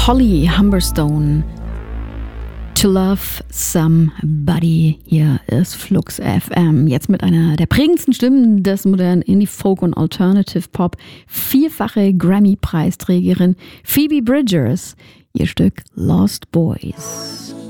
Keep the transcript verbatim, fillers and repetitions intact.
Holly Humberstone. To Love Somebody. Hier ist Flux F M. Jetzt mit einer der prägendsten Stimmen des modernen Indie Folk und Alternative Pop. Vierfache Grammy-Preisträgerin Phoebe Bridgers. Ihr Stück Lost Boys.